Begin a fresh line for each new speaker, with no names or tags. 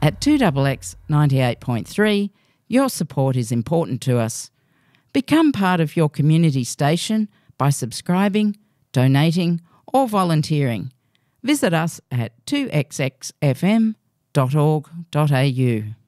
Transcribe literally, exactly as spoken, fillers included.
At two X X ninety-eight point three, your support is important to us. Become part of your community station by subscribing, donating or volunteering. Visit us at two x x f m dot org dot a u.